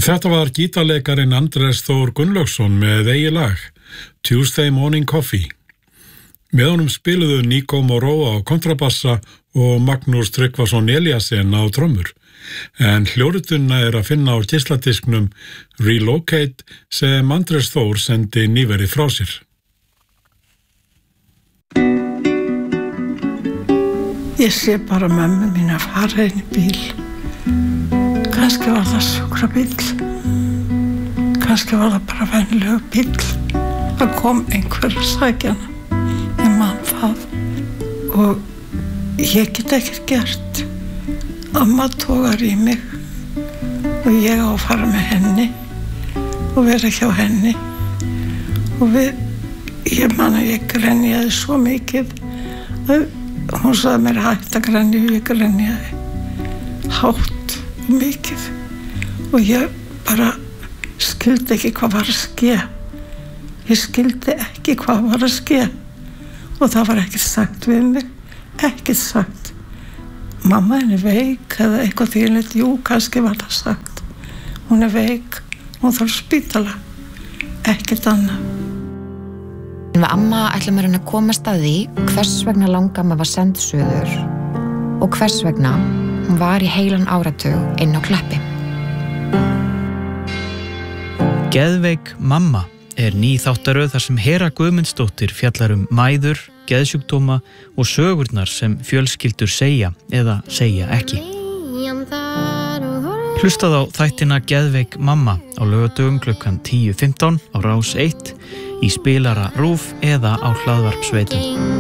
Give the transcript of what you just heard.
Þetta var gítarleikarin Andrés Þór Gunnlaugsson með eigið lag, Tuesday Morning Coffee. Með honum spiluðu Nico Moró á kontrabassa og Magnús Tryggvason Eliasson á trommur. En hljóritunna að finna á geisladisknum Relocate sem Andrés Þór sendi nýverið frá sér. Ég sé bara mömmu mín að fara inn í bíl. Kannski var það sjúkrabíll, kannski var það bara venjulegur bíll. Það kom einhver að sækja hana, ég man það. Og ég get ekkert gert. Amma togar í mig og ég á að fara með henni og vera hjá henni. Og ég man að ég grenjaði svo mikið. Hún sagði mér hægt að grenja og ég grenjaði hátt. Mikið og ég bara skildi ekki hvað var að ske. Ég skildi ekki hvað var að ske og það var ekkert sagt við mig, ekkert sagt. Mamma er veik eða eitthvað þvílegt, jú, kannski var það sagt. Hún er veik, hún þarf spítala, ekkert annað. Við amma ætlum að komast að því hvers vegna langamma var send suður og hvers vegna hún var í heilan áratug inn á Kleppi. Geðveik mamma er ný þáttaröð þar sem Hera Guðmundsdóttir fjallar mæður, geðsjúkdóma og sögurnar sem fjölskyldur segja eða segja ekki. Hlustað á þættina Geðveik mamma á laugardögum klukkan 10:15 á Rás 1 í spilara RÚV eða á hlaðvarpsveitum.